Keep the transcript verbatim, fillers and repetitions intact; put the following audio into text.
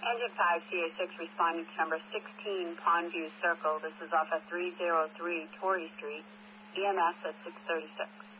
Engine five, C A six, responding to number sixteen Pondview Circle. This is off at three oh three Torrey Street. E M S at six thirty-six.